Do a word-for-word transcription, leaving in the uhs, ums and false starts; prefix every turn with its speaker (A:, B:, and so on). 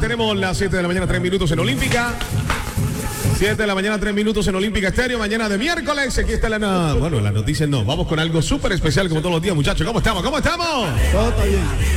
A: tenemos las siete de la mañana, tres minutos en Olímpica. siete de la mañana, tres minutos en Olímpica Estéreo. Mañana de miércoles. Aquí está la... No, bueno, las noticias no. Vamos con algo súper especial como todos los días, muchachos. ¿Cómo estamos? ¿Cómo estamos?
B: Todo está bien.